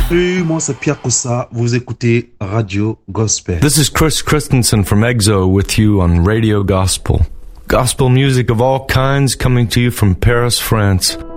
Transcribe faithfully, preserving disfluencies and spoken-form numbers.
Salut, moi c'est Pierre Cossa, vous écoutez Radio Gospel. This is Chris Christensen from EXO with you on Radio Gospel. Gospel music of all kinds coming to you from Paris, France.